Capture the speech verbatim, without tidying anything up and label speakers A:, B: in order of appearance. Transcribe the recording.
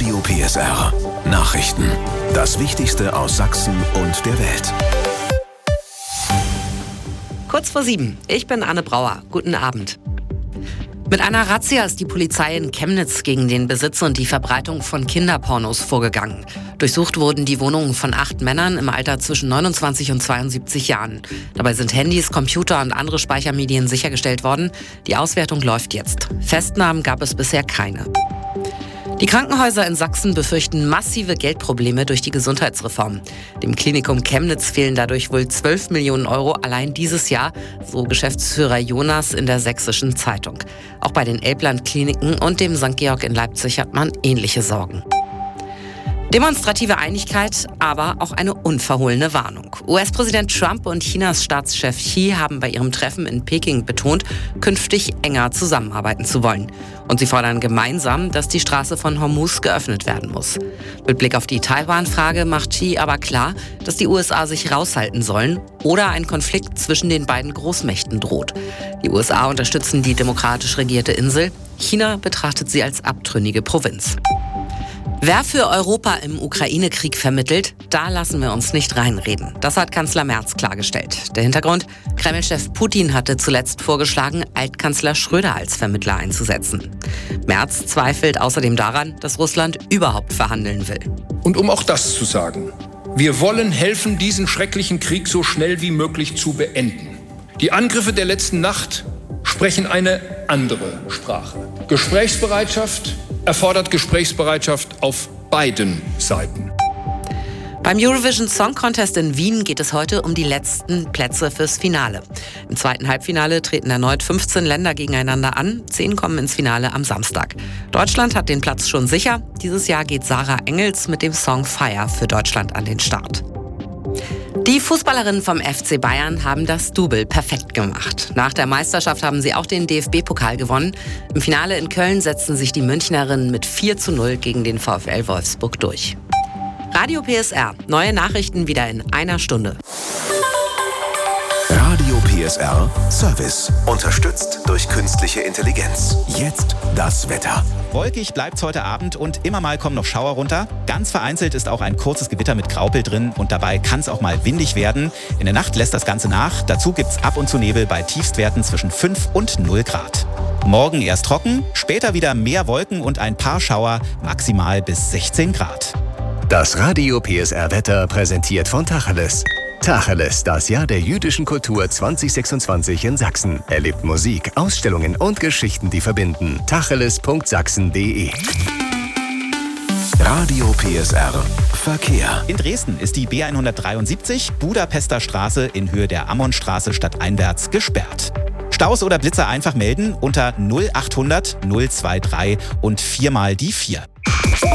A: Radio P S R. Nachrichten. Das Wichtigste aus Sachsen und der Welt.
B: Kurz vor sieben. Ich bin Anne Brauer. Guten Abend. Mit einer Razzia ist die Polizei in Chemnitz gegen den Besitz und die Verbreitung von Kinderpornos vorgegangen. Durchsucht wurden die Wohnungen von acht Männern im Alter zwischen neunundzwanzig und zweiundsiebzig Jahren. Dabei sind Handys, Computer und andere Speichermedien sichergestellt worden. Die Auswertung läuft jetzt. Festnahmen gab es bisher keine. Die Krankenhäuser in Sachsen befürchten massive Geldprobleme durch die Gesundheitsreform. Dem Klinikum Chemnitz fehlen dadurch wohl zwölf Millionen Euro allein dieses Jahr, so Geschäftsführer Jonas in der Sächsischen Zeitung. Auch bei den Elbland-Kliniken und dem Sankt Georg in Leipzig hat man ähnliche Sorgen. Demonstrative Einigkeit, aber auch eine unverhohlene Warnung. U S-Präsident Trump und Chinas Staatschef Xi haben bei ihrem Treffen in Peking betont, künftig enger zusammenarbeiten zu wollen. Und sie fordern gemeinsam, dass die Straße von Hormuz geöffnet werden muss. Mit Blick auf die Taiwan-Frage macht Xi aber klar, dass die U S A sich raushalten sollen oder ein Konflikt zwischen den beiden Großmächten droht. Die U S A unterstützen die demokratisch regierte Insel. China betrachtet sie als abtrünnige Provinz. Wer für Europa im Ukraine-Krieg vermittelt, da lassen wir uns nicht reinreden. Das hat Kanzler Merz klargestellt. Der Hintergrund? Kreml-Chef Putin hatte zuletzt vorgeschlagen, Altkanzler Schröder als Vermittler einzusetzen. Merz zweifelt außerdem daran, dass Russland überhaupt verhandeln will.
C: Und um auch das zu sagen, wir wollen helfen, diesen schrecklichen Krieg so schnell wie möglich zu beenden. Die Angriffe der letzten Nacht sprechen eine andere Sprache. Gesprächsbereitschaft erfordert Gesprächsbereitschaft auf beiden Seiten.
B: Beim Eurovision Song Contest in Wien geht es heute um die letzten Plätze fürs Finale. Im zweiten Halbfinale treten erneut fünfzehn Länder gegeneinander an. Zehn kommen ins Finale am Samstag. Deutschland hat den Platz schon sicher. Dieses Jahr geht Sarah Engels mit dem Song Fire für Deutschland an den Start. Die Fußballerinnen vom F C Bayern haben das Double perfekt gemacht. Nach der Meisterschaft haben sie auch den D F B-Pokal gewonnen. Im Finale in Köln setzten sich die Münchnerinnen mit vier zu null gegen den VfL Wolfsburg durch. Radio P S R. Neue Nachrichten wieder in einer Stunde.
A: Radio P S R Service. Unterstützt durch künstliche Intelligenz. Jetzt das Wetter.
D: Wolkig bleibt's heute Abend und immer mal kommen noch Schauer runter. Ganz vereinzelt ist auch ein kurzes Gewitter mit Graupel drin und dabei kann es auch mal windig werden. In der Nacht lässt das Ganze nach. Dazu gibt's ab und zu Nebel bei Tiefstwerten zwischen fünf und null Grad. Morgen erst trocken, später wieder mehr Wolken und ein paar Schauer, maximal bis sechzehn Grad.
A: Das Radio P S R Wetter präsentiert von Tacheles. Tacheles, das Jahr der jüdischen Kultur zwanzig sechsundzwanzig in Sachsen. Erlebt Musik, Ausstellungen und Geschichten, die verbinden. tacheles punkt sachsen punkt de. Radio P S R Verkehr.
D: In Dresden ist die B hundertdreiundsiebzig Budapester Straße in Höhe der Ammonstraße stadteinwärts gesperrt. Staus oder Blitzer einfach melden unter null achthundert null drei drei und viermal die vier.